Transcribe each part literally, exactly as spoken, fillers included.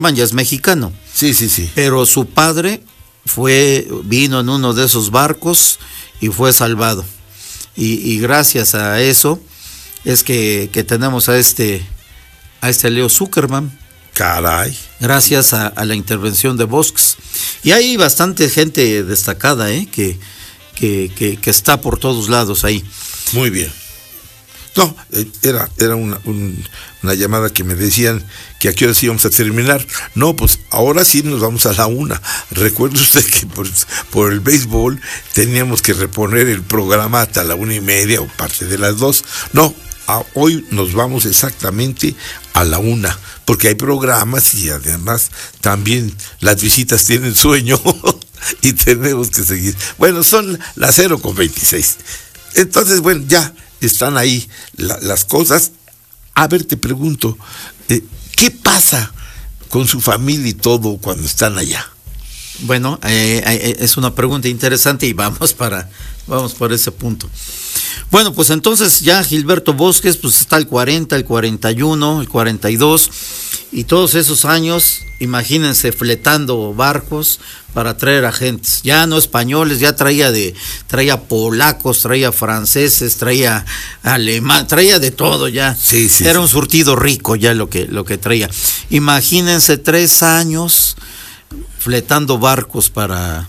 ya es mexicano. Sí, sí, sí. Pero su padre fue, vino en uno de esos barcos y fue salvado. Y, y gracias a eso es que, que tenemos a este, a este Leo Zuckerman. Caray. Gracias a, a la intervención de Vosques. Y hay bastante gente destacada, ¿eh? que, que, que, que está por todos lados ahí. Muy bien. No, era, era una, un, una llamada que me decían que a qué hora sí íbamos a terminar. No, pues ahora sí nos vamos a la una. Recuerde usted que por, por el béisbol teníamos que reponer el programa hasta la una y media o parte de las dos. No, a, hoy nos vamos exactamente a la una, porque hay programas y además también las visitas tienen sueño y tenemos que seguir. Bueno, son las cero con veintiséis. Entonces, bueno, ya están ahí la, las cosas. A ver, te pregunto, eh, ¿qué pasa con su familia y todo cuando están allá? Bueno, eh, eh, es una pregunta interesante y vamos para, vamos por ese punto. Bueno, pues entonces ya Gilberto Vosques, pues está el cuarenta, el cuarenta y uno, el cuarenta y dos, y todos esos años, imagínense, fletando barcos para traer agentes, ya no españoles, ya traía de, traía polacos, traía franceses, traía alemán, traía de todo ya. Sí, sí, Era sí. un surtido rico ya lo que, lo que traía. Imagínense tres años fletando barcos para,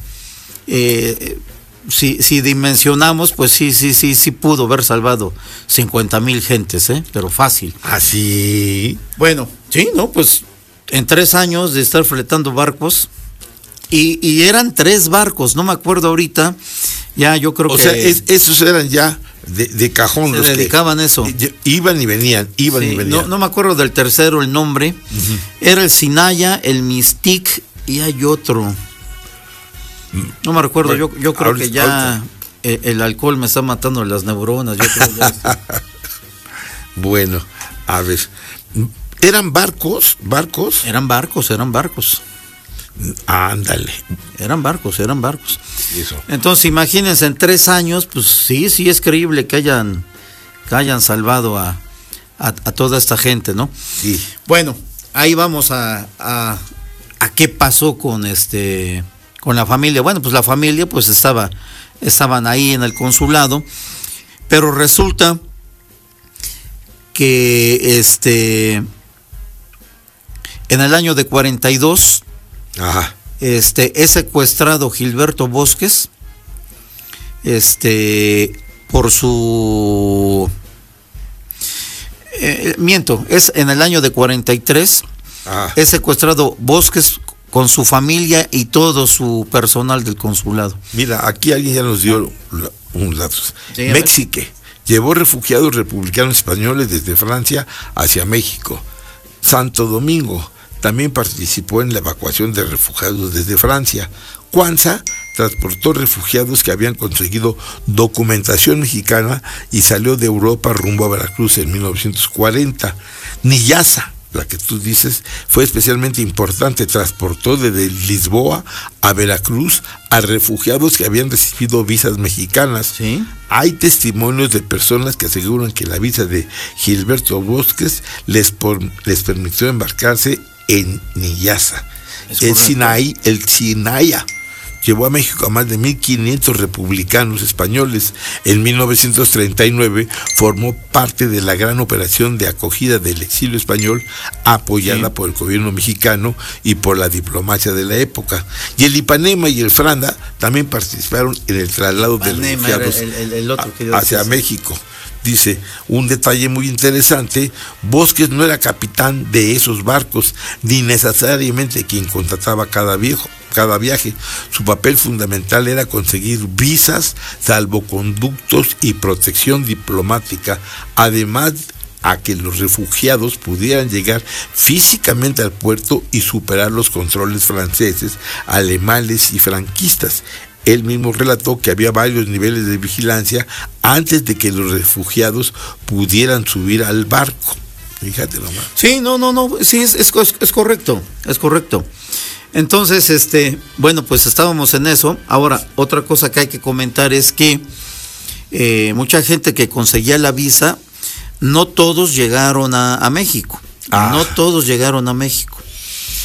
eh, si, si dimensionamos, pues sí, sí, sí, sí pudo haber salvado cincuenta mil gentes, ¿eh? Pero fácil. Así. Bueno, sí, ¿no? Pues en tres años de estar fletando barcos, y, y eran tres barcos, no me acuerdo ahorita, ya yo creo o que... O sea, es, esos eran ya de, de cajón se los dedicaban que, a eso. Iban y venían, iban Sí, y venían. No, no me acuerdo del tercero, el nombre. Uh-huh. Era el Sinaya, el Mystique y hay otro. No me recuerdo, bueno, yo, yo creo ahorita, que ya el, el alcohol me está matando las neuronas. Yo creo ya bueno, a ver, ¿eran barcos? ¿Barcos? Eran barcos, eran barcos. Ándale. Eran barcos, eran barcos. Eso. Entonces, imagínense, en tres años, pues sí, sí es creíble que hayan, que hayan salvado a, a, a toda esta gente, ¿no? Sí. Bueno, ahí vamos a, a, a qué pasó con este, con la familia. Bueno, pues la familia, pues estaba, estaban ahí en el consulado, pero resulta que este, en el año de cuarenta y dos, ajá, este, es secuestrado Gilberto Vosques, este, por su, eh, miento, es en el año de cuarenta y tres, ajá, es secuestrado Vosques con su familia y todo su personal del consulado. Mira, aquí alguien ya nos dio un dato. Sí, México llevó refugiados republicanos españoles desde Francia hacia México. Santo Domingo también participó en la evacuación de refugiados desde Francia. Cuanza transportó refugiados que habían conseguido documentación mexicana y salió de Europa rumbo a Veracruz en mil novecientos cuarenta. Niyasa, la que tú dices, fue especialmente importante, transportó desde Lisboa a Veracruz a refugiados que habían recibido visas mexicanas. ¿Sí? Hay testimonios de personas que aseguran que la visa de Gilberto Vosques les, por, les permitió embarcarse en Niyasa. El Sinaí, el Sinaya llevó a México a más de mil quinientos republicanos españoles. En mil novecientos treinta y nueve formó parte de la gran operación de acogida del exilio español apoyada sí. por el gobierno mexicano y por la diplomacia de la época. Y el Ipanema y el Franda también participaron en el traslado Ipanema de refugiados el, el, el otro que yo hacia decía. México. Dice, un detalle muy interesante, Vosques no era capitán de esos barcos, ni necesariamente quien contrataba cada viejo, cada viaje. Su papel fundamental era conseguir visas, salvoconductos y protección diplomática, además a que los refugiados pudieran llegar físicamente al puerto y superar los controles franceses, alemanes y franquistas. Él mismo relató que había varios niveles de vigilancia antes de que los refugiados pudieran subir al barco. Fíjate nomás. Sí, no, no, no, sí, es, es, es correcto, es correcto. Entonces, este, bueno, pues estábamos en eso. Ahora, otra cosa que hay que comentar es que eh, mucha gente que conseguía la visa, no todos llegaron a, a México. Ah. No todos llegaron a México.